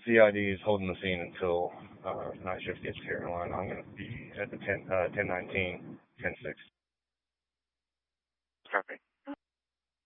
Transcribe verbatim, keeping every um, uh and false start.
C I D is holding the scene until uh, night shift gets here, and I'm going to be at the ten, uh, ten nineteen, ten six.